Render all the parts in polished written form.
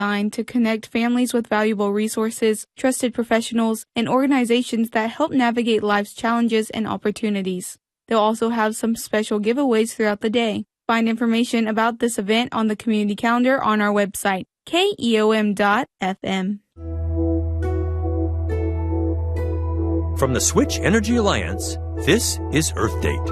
designed to connect families with valuable resources, trusted professionals, and organizations that help navigate life's challenges and opportunities. They'll also have some special giveaways throughout the day. Find information about this event on the community calendar on our website, keom.fm. From the Switch Energy Alliance, this is Earth Date.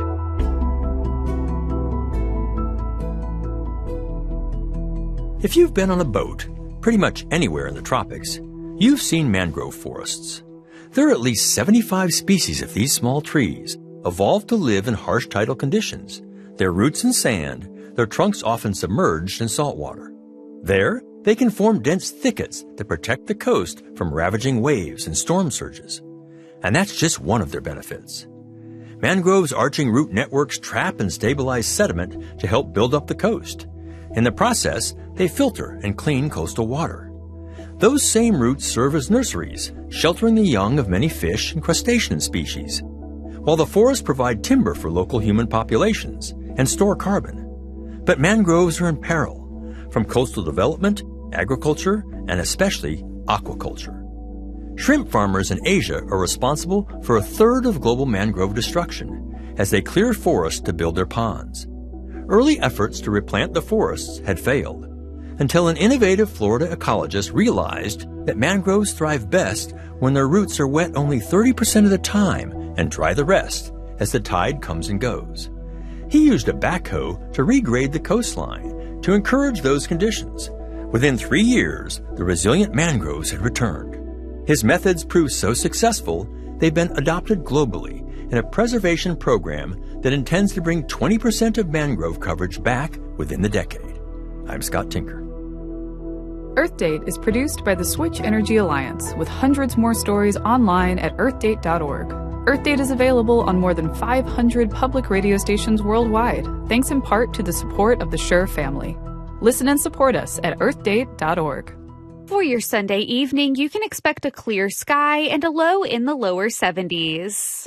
If you've been on a boat, pretty much anywhere in the tropics, you've seen mangrove forests. There are at least 75 species of these small trees, evolved to live in harsh tidal conditions, their roots in sand, their trunks often submerged in salt water. There, they can form dense thickets that protect the coast from ravaging waves and storm surges. And that's just one of their benefits. Mangroves' arching root networks trap and stabilize sediment to help build up the coast. In the process, they filter and clean coastal water. Those same roots serve as nurseries, sheltering the young of many fish and crustacean species, while the forests provide timber for local human populations and store carbon. But mangroves are in peril from coastal development, agriculture, and especially aquaculture. Shrimp farmers in Asia are responsible for a third of global mangrove destruction as they clear forests to build their ponds. Early efforts to replant the forests had failed, until an innovative Florida ecologist realized that mangroves thrive best when their roots are wet only 30% of the time and dry the rest as the tide comes and goes. He used a backhoe to regrade the coastline to encourage those conditions. Within 3 years, the resilient mangroves had returned. His methods proved so successful, they've been adopted globally in a preservation program that intends to bring 20% of mangrove coverage back within the decade. I'm Scott Tinker. Earth Date is produced by the Switch Energy Alliance, with hundreds more stories online at earthdate.org. Earth Date is available on more than 500 public radio stations worldwide, thanks in part to the support of the Shure family. Listen and support us at earthdate.org. For your Sunday evening, you can expect a clear sky and a low in the lower 70s.